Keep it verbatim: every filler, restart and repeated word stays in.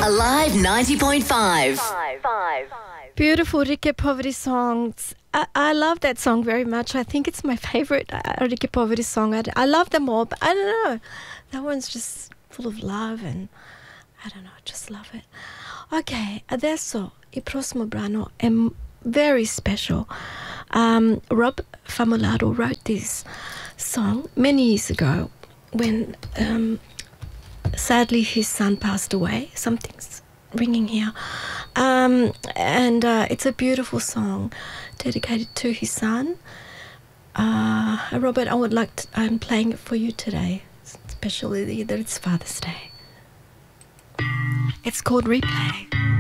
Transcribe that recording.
Alive ninety point five. Beautiful Ricky Poveri songs. I, I love that song very much. I think it's my favorite uh, Ricky Poveri song. I, I love them all, but I don't know. That one's just full of love and I don't know, I just love it. Ok, adesso il prossimo brano è m- very special. Um, Rob Famularo wrote this song many years ago when um, sadly his son passed away. Something's ringing here. Um, and uh, it's a beautiful song dedicated to his son. Uh, Robert, I would like to, I'm playing it for you today, especially that it's Father's Day. It's called Replay.